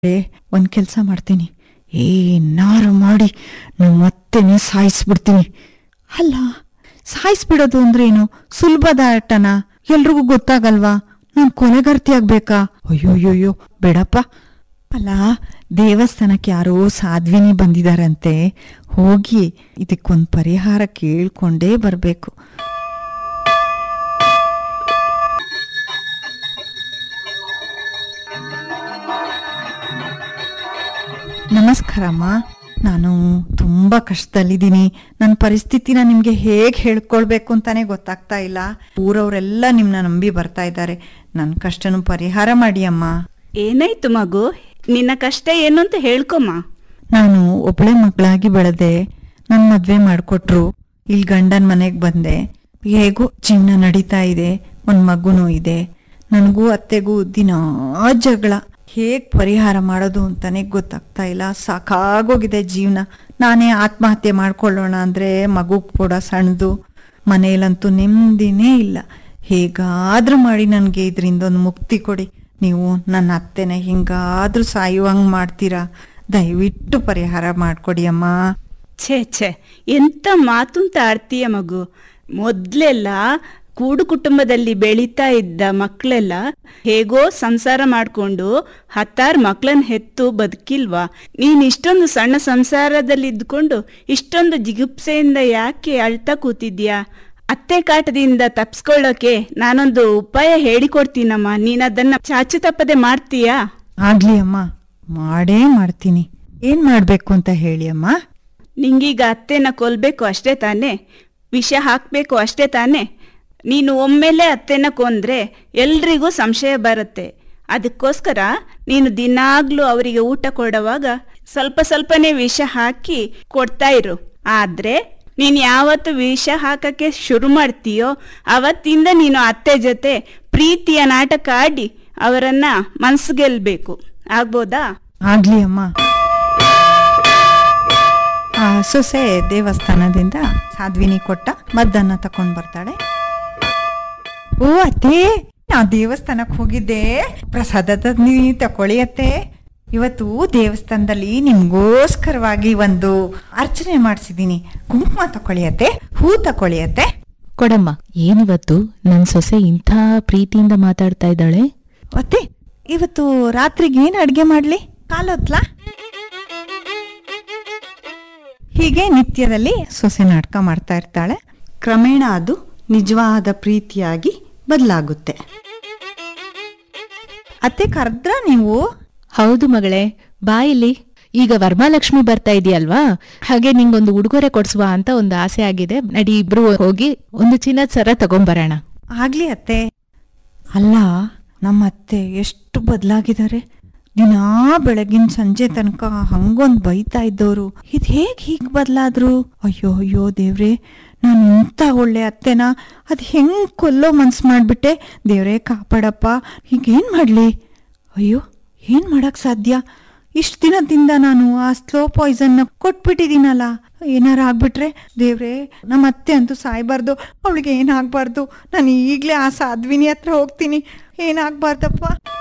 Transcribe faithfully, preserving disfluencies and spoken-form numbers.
ಒಂದ್ ಕೆಲ್ಸ ಮಾಡ್ತೀನಿ, ಏನಾರು ಮಾಡಿ ನಮ್ಮ ಅತ್ತೆನೇ ಸಾಯಿಸ್ಬಿಡ್ತೀನಿ. ಅಲ್ಲ, ಸಾಯಿಸ್ಬಿಡೋದು ಅಂದ್ರೆ ಏನು? ಸುಲಭದ ಆಟನ? ಎಲ್ರಿಗೂ ಗೊತ್ತಾಗಲ್ವಾ? ನಾನ್ ಕೊನೆಗಾರ್ತಿ ಆಗ್ಬೇಕಾ? ಅಯ್ಯೋಯ್ಯೋಯ್ಯೋ ಬೇಡಪ್ಪ. ಅಲ್ಲ, ದೇವಸ್ಥಾನಕ್ಕೆ ಯಾರೋ ಸಾಧ್ವಿನಿ ಬಂದಿದಾರಂತೆ, ಹೋಗಿ ಇದಕ್ಕೊಂದು ಪರಿಹಾರ ಕೇಳ್ಕೊಂಡೇ ಬರ್ಬೇಕು. ನಮಸ್ಕಾರಮ್ಮ. ನಾನು ತುಂಬಾ ಕಷ್ಟದಲ್ಲಿದ್ದೀನಿ. ನನ್ನ ಪರಿಸ್ಥಿತಿನ ನಿಮ್ಗೆ ಹೇಗ್ ಹೇಳ್ಕೊಳ್ಬೇಕು ಅಂತಾನೆ ಗೊತ್ತಾಗ್ತಾ ಇಲ್ಲ. ಊರವರೆಲ್ಲ ನಿಮ್ನ ನಂಬಿ ಬರ್ತಾ ಇದ್ದಾರೆ. ನನ್ನ ಕಷ್ಟನು ಪರಿಹಾರ ಮಾಡಿ ಅಮ್ಮ. ಏನಾಯ್ತು ಮಗು? ನಿನ್ನ ಕಷ್ಟ ಏನು ಅಂತ ಹೇಳ್ಕೊಮ್ಮ. ನಾನು ಒಬ್ಳೆ ಮಗಳಾಗಿ ಬೆಳೆದೆ. ನನ್ನ ಮದ್ವೆ ಮಾಡ್ಕೊಟ್ರು. ಇಲ್ಲಿ ಗಂಡನ ಮನೆಗ್ ಬಂದೆ. ಹೇಗೂ ಜೀವನ ನಡೀತಾ ಇದೆ. ಒಂದ್ ಮಗುನೂ ಇದೆ. ನನಗೂ ಅತ್ತೆಗೂ ದಿನಾ ಜಗಳ. ಹೇಗ್ ಪರಿಹಾರ ಮಾಡೋದು ಅಂತಾನೆ ಗೊತ್ತಾಗ್ತಾ ಇಲ್ಲ. ಸಾಕಾಗೋಗಿದೆ ಜೀವನ. ನಾನೇ ಆತ್ಮಹತ್ಯೆ ಮಾಡ್ಕೊಳ್ಳೋಣ ಅಂದ್ರೆ ಮಗು ಕೂಡ ಸಣ್ಣದು. ಮನೇಲಂತೂ ನೆಮ್ಮದಿನೇ ಇಲ್ಲ. ಹೇಗಾದ್ರೂ ಮಾಡಿ ನನಗೆ ಇದರಿಂದ ಒಂದು ಮುಕ್ತಿ ಕೊಡಿ. ನೀವು ನನ್ನ ಅತ್ತೆನ ಹಿಂಗಾದ್ರೂ ಸಾಯುವಂಗ್ ಮಾಡ್ತೀರಾ? ದಯವಿಟ್ಟು ಪರಿಹಾರ ಮಾಡ್ಕೊಡಿ ಅಮ್ಮ. ಛೇ ಛೇ, ಎಂತ ಮಾತುಂತ ಆಡ್ತೀಯ ಮಗು. ಮೊದ್ಲೆಲ್ಲ ಕೂಡು ಕುಟುಂಬದಲ್ಲಿ ಬೆಳೀತಾ ಇದ್ದ ಮಕ್ಕಳೆಲ್ಲ ಹೇಗೋ ಸಂಸಾರ ಮಾಡ್ಕೊಂಡು ಹತ್ತಾರು ಮಕ್ಕಳನ್ನ ಹೆತ್ತು ಬದುಕಿಲ್ವಾ? ನೀನ್ ಇಷ್ಟೊಂದು ಸಣ್ಣ ಸಂಸಾರದಲ್ಲಿ ಇದ್ಕೊಂಡು ಇಷ್ಟೊಂದು ಜಿಗುಪ್ಸೆಯಿಂದ ಯಾಕೆ ಅಳ್ತಾ ಕೂತಿದ್ಯಾ? ಅತ್ತೆ ಕಾಟದಿಂದ ತಪ್ಸ್ಕೊಳ್ಳೋಕೆ ನಾನೊಂದು ಉಪಾಯ ಹೇಳಿಕೊಡ್ತೀನಮ್ಮ. ನೀನ್ ಅದನ್ನ ಚಾಚು ತಪ್ಪದೆ ಮಾಡ್ತೀಯಾ? ಆಗ್ಲಿ ಅಮ್ಮ, ಮಾಡೇ ಮಾಡ್ತೀನಿ. ಏನ್ ಮಾಡ್ಬೇಕು ಅಂತ ಹೇಳಿ ಅಮ್ಮ. ನಿಂಗೀಗ ಅತ್ತೆನ ಕೊಲ್ಬೇಕು ಅಷ್ಟೇ ತಾನೇ? ವಿಷ ಹಾಕ್ಬೇಕು ಅಷ್ಟೇ ತಾನೇ? ನೀನು ಒಮ್ಮೆಲೆ ಅತ್ತೆನ ಕೊಂದ್ರೆ ಎಲ್ರಿಗೂ ಸಂಶಯ ಬರುತ್ತೆ. ಅದಕ್ಕೋಸ್ಕರ ನೀನು ದಿನಾಗ್ಲೂ ಅವರಿಗೆ ಊಟ ಕೊಡುವಾಗ ಸ್ವಲ್ಪ ಸ್ವಲ್ಪನೇ ವಿಷ ಹಾಕಿ ಕೊಡ್ತಾ ಇರು. ಆದ್ರೆ ನೀನು ಯಾವತ್ತು ವಿಷ ಹಾಕಕ್ಕೆ ಶುರು ಮಾಡ್ತೀಯೋ ಅವತ್ತಿಂದ ನೀನು ಅತ್ತೆ ಜೊತೆ ಪ್ರೀತಿಯ ನಾಟಕ ಆಡಿ ಅವರನ್ನ ಮನ್ಸು ಗೆಲ್ಬೇಕು. ಆಗ್ಬೋದಾ? ಆಗ್ಲಿ ಅಮ್ಮ. ಆ ಸೊಸೆ ದೇವಸ್ಥಾನದಿಂದ ಸಾಧ್ವಿನಿ ಕೊಟ್ಟ ಮದ್ದನ್ನ ತಕೊಂಡ್ ಬರ್ತಾಳೆ. ಓ ಅತ್ತೆ, ನಾ ದೇವಸ್ಥಾನಕ್ಕೆ ಹೋಗಿದ್ದೆ. ಪ್ರಸಾದ ತಂದಿನಿ, ತಕೊಳ್ಳಿ ಅತ್ತೆ. ಇವತ್ತು ದೇವಸ್ಥಾನದಲ್ಲಿ ನಿಮ್ಗೋಸ್ಕರವಾಗಿ ಒಂದು ಅರ್ಚನೆ ಮಾಡಿಸಿದೀನಿ. ಕುಂಕುಮ ತಕೊಳ್ಳಿ ಅತ್ತೆ, ಹೂ ತಕೊಳ್ಳಿ ಅತ್ತೆ. ಕೊಡಮ್ಮ. ಏನಿವತ್ತು ನನ್ ಸೊಸೆ ಇಂಥ ಪ್ರೀತಿಯಿಂದ ಮಾತಾಡ್ತಾ ಇದ್ದಾಳೆ? ಅತ್ತೆ, ಇವತ್ತು ರಾತ್ರಿಗೆ ಏನ್ ಅಡ್ಗೆ ಮಾಡ್ಲಿ? ಕಾಲೊತ್ಲಾ? ಹೀಗೆ ನಿತ್ಯದಲ್ಲಿ ಸೊಸೆ ನಾಟಕ ಮಾಡ್ತಾ ಇರ್ತಾಳೆ. ಕ್ರಮೇಣ ಅದು ನಿಜವಾದ ಪ್ರೀತಿಯಾಗಿ ಬದಲಾಗುತ್ತೆ. ಅತ್ತೆ ಕರೆದ್ರ ನೀವು? ಹೌದು ಮಗಳೇ, ಬಾ ಇಲ್ಲಿ. ಈಗ ವರಮಹಾಲಕ್ಷ್ಮಿ ಬರ್ತಾ ಇದೆಯಲ್ವಾ, ಹಾಗೆ ನಿಂಗೊಂದು ಉಡುಗೊರೆ ಕೊಡ್ಸುವ ಅಂತ ಒಂದು ಆಸೆ ಆಗಿದೆ. ನಡಿ ಇಬ್ರು ಹೋಗಿ ಒಂದು ಚಿನ್ನದ ಸರ ತಗೊಂಬರೋಣ. ಆಗ್ಲಿ ಅತ್ತೆ. ಅಲ್ಲ, ನಮ್ಮ ಅತ್ತೆ ಎಷ್ಟು ಬದಲಾಗಿದ್ದಾರೆ. ದಿನಾ ಬೆಳಗಿನ ಸಂಜೆ ತನಕ ಹಂಗೊಂದ್ ಬೈತಾ ಇದ್ದವರು ಇದ್ ಹೇಗ್ ಹೀಗ್ ಬದಲಾದ್ರು? ಅಯ್ಯೋ ಅಯ್ಯೋ ದೇವ್ರೆ, ನಾನು ಇಂಥ ಒಳ್ಳೆ ಅತ್ತೆನ ಅದ್ ಹೆಂಗ್ ಕೊಲ್ಲೋ ಮನ್ಸ್ ಮಾಡ್ಬಿಟ್ಟೆ. ದೇವ್ರೇ ಕಾಪಾಡಪ್ಪ. ಹೀಗೇನ್ ಮಾಡ್ಲಿ? ಅಯ್ಯೋ, ಏನ್ ಮಾಡಕ್ ಸಾಧ್ಯ? ಇಷ್ಟ ದಿನದಿಂದ ನಾನು ಆ ಸ್ಲೋ ಪಾಯ್ಸನ್ ಕೊಟ್ಬಿಟ್ಟಿದ್ದೀನಲ್ಲ. ಏನಾರ ಆಗ್ಬಿಟ್ರೆ ದೇವ್ರೆ, ನಮ್ಮ ಅತ್ತೆ ಅಂತೂ ಸಾಯ್ಬಾರ್ದು, ಅವಳಿಗೆ ಏನಾಗ್ಬಾರ್ದು. ನಾನು ಈಗ್ಲೇ ಆ ಸಾಧ್ವಿನಿ ಹತ್ರ ಹೋಗ್ತೀನಿ. ಏನಾಗ್ಬಾರ್ದಪ್ಪ.